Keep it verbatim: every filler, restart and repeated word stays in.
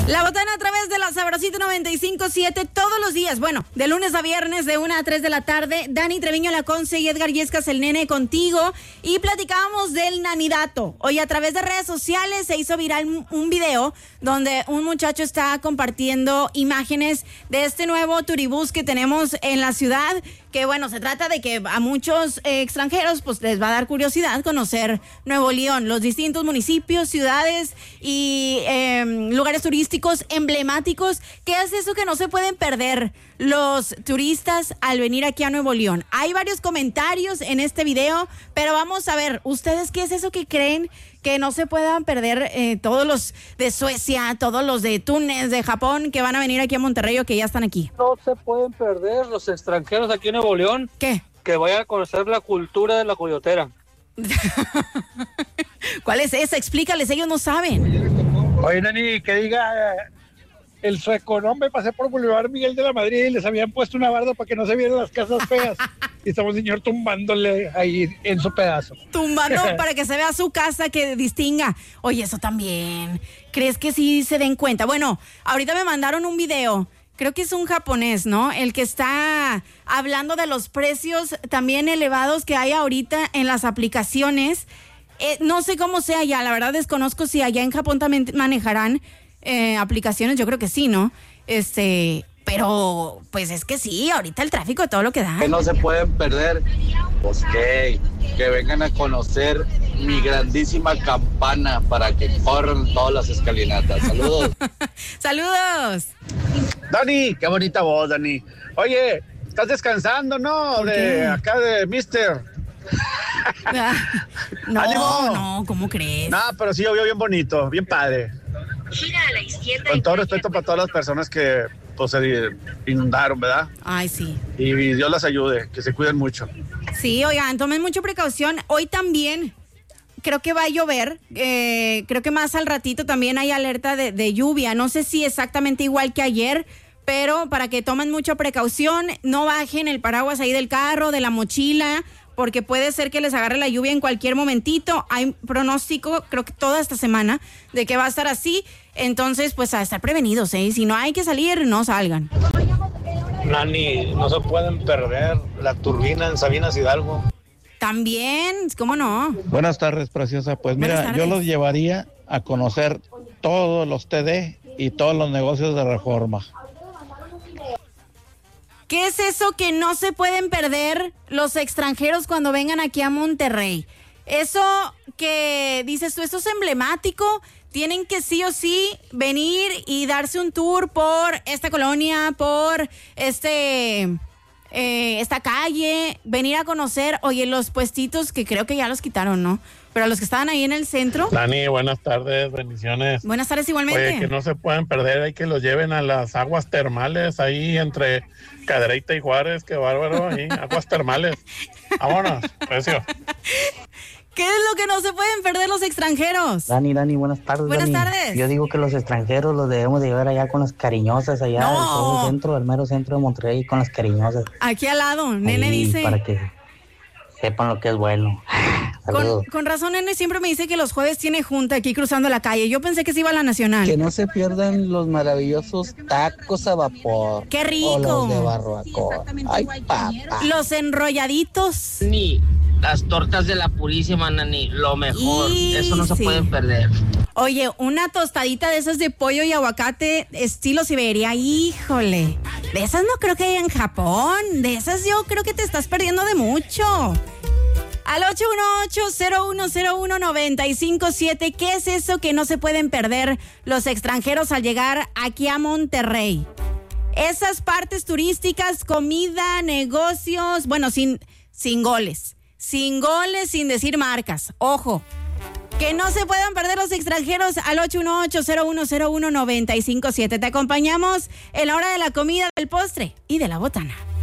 La Botana a través de la Sabrosito noventa y cinco punto siete todos los días, bueno, de lunes a viernes de una a tres de la tarde. Dani Treviño Laconce y Edgar Yescas el Nene contigo y platicábamos del nanidato. Hoy a través de redes sociales se hizo viral un video donde un muchacho está compartiendo imágenes de este nuevo turibús que tenemos en la ciudad, que bueno, se trata de que a muchos eh, extranjeros pues les va a dar curiosidad conocer Nuevo León, los distintos municipios, ciudades y eh, lugares turísticos emblemáticos. ¿Qué es eso que no se pueden perder los turistas al venir aquí a Nuevo León? Hay varios comentarios en este video, pero vamos a ver, ¿ustedes qué es eso que creen que no se puedan perder eh, todos los de Suecia, todos los de Túnez, de Japón, que van a venir aquí a Monterrey o que ya están aquí? No se pueden perder los extranjeros aquí en Nuevo León. ¿Qué? Que vayan a conocer la cultura de la coyotera. ¿Cuál es esa? Explícales, ellos no saben. Oye, Nani, que diga el sueco, no, me pasé por Boulevard Miguel de la Madrid y les habían puesto una barda para que no se vieran las casas feas. Y estamos un señor tumbándole ahí en su pedazo. Tumbando para que se vea su casa, que distinga. Oye, eso también. ¿Crees que sí se den cuenta? Bueno, ahorita me mandaron un video. Creo que es un japonés, ¿no? El que está hablando de los precios también elevados que hay ahorita en las aplicaciones. Eh, no sé cómo sea allá, la verdad desconozco si allá en Japón también manejarán eh, aplicaciones, yo creo que sí, ¿no? Este, pero pues es que sí, ahorita el tráfico, todo lo que da. Que no se pueden perder, pues que, que vengan a conocer mi grandísima campana para que corran todas las escalinatas. Saludos. Saludos. Dani, qué bonita voz, Dani. Oye, estás descansando, ¿no? De acá de Mister. No, ¡Ánimo! no, ¿cómo crees? No, pero sí llovió bien bonito, bien padre. Gira a la izquierda. Con todo respeto para todas las personas que pues se inundaron, ¿verdad? Ay, sí. Y Dios las ayude, que se cuiden mucho. Sí, oigan, tomen mucha precaución. Hoy también creo que va a llover. Eh, creo que más al ratito también hay alerta de, de lluvia. No sé si exactamente igual que ayer, pero para que tomen mucha precaución, no bajen el paraguas ahí del carro, de la mochila, porque puede ser que les agarre la lluvia en cualquier momentito. Hay pronóstico, creo que toda esta semana, de que va a estar así. Entonces, pues a estar prevenidos, ¿eh? Si no hay que salir, no salgan. Nani, no se pueden perder la turbina en Sabinas Hidalgo. También, ¿cómo no? Buenas tardes, preciosa. Pues mira, yo los llevaría a conocer todos los T D y todos los negocios de Reforma. ¿Qué es eso que no se pueden perder los extranjeros cuando vengan aquí a Monterrey? Eso que dices tú, esto es emblemático, tienen que sí o sí venir y darse un tour por esta colonia, por este eh, esta calle, venir a conocer, oye, los puestitos que creo que ya los quitaron, ¿no? Pero los que estaban ahí en el centro. Dani, buenas tardes, bendiciones. Buenas tardes igualmente. Oye, que no se pueden perder, hay que los lleven a las aguas termales ahí entre Cadereyta y Juárez, qué bárbaro, ahí, aguas termales. Vámonos, precio. ¿Qué es lo que no se pueden perder los extranjeros? Dani, Dani, buenas tardes. Buenas Dani. tardes. Yo digo que los extranjeros los debemos de llevar allá con las cariñosas, allá no. en todo el centro, el mero centro de Monterrey, con las cariñosas. Aquí al lado, Nene ahí, dice. Para que sepan lo que es bueno. Con, con razón, Nene siempre me dice que los jueves tiene junta aquí cruzando la calle. Yo pensé que se iba a la Nacional. Que no se pierdan los maravillosos tacos a vapor. ¡Qué rico! O los de barbacoa. Ay, papá. Los enrolladitos. Ni las tortas de la Purísima, Nani, lo mejor. Y eso no se sí. pueden perder. Oye, una tostadita de esas de pollo y aguacate estilo Siberia, híjole. De esas no creo que haya en Japón. De esas yo creo que te estás perdiendo de mucho. Al ocho uno ocho, cero uno cero uno, nueve cinco siete, ¿qué es eso que no se pueden perder los extranjeros al llegar aquí a Monterrey? Esas partes turísticas, comida, negocios, bueno, sin, sin goles. Sin goles, sin decir marcas. Ojo. Que no se puedan perder los extranjeros al ocho uno ocho, cero uno cero uno, nueve cinco siete. Te acompañamos en la hora de la comida, del postre y de la botana.